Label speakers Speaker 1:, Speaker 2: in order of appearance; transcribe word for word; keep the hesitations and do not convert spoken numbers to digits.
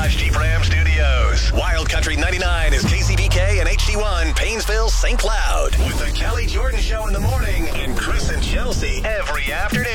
Speaker 1: Dodge Jeep Ram Studios. Wild Country ninety-nine is K C B K and H D one, Paynesville, Saint Cloud. With the Kelly Jordan Show in the morning and Chris and Chelsea every afternoon.